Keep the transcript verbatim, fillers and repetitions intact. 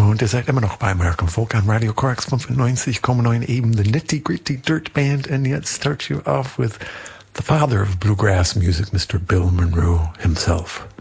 Und ihr seid immer noch bei American Folk an Radio Korax fünfundneunzig Komma neun, eben the Nitty Gritty Dirt Band. And yet start you off with the father of bluegrass music, Mister Bill Monroe himself.